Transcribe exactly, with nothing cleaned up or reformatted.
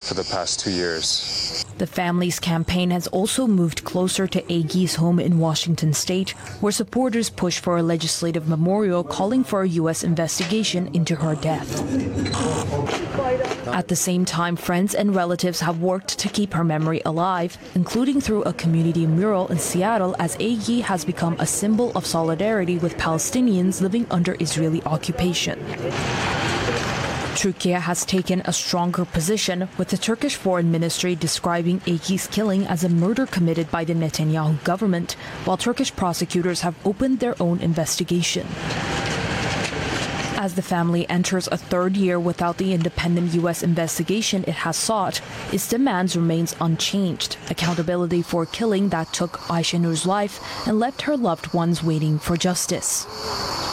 for the past two years. The family's campaign has also moved closer to Aggie's home in Washington state, where supporters push for a legislative memorial calling for a U S investigation into her death. At the same time, friends and relatives have worked to keep her memory alive, including through a community mural in Seattle, as Aggie has become a symbol of solidarity with Palestinians living under Israeli occupation. Turkey has taken a stronger position, with the Turkish Foreign Ministry describing Aggie's killing as a murder committed by the Netanyahu government, while Turkish prosecutors have opened their own investigation. As the family enters a third year without the independent U S investigation it has sought, its demands remains unchanged: accountability for killing that took Ayşenur's life and left her loved ones waiting for justice.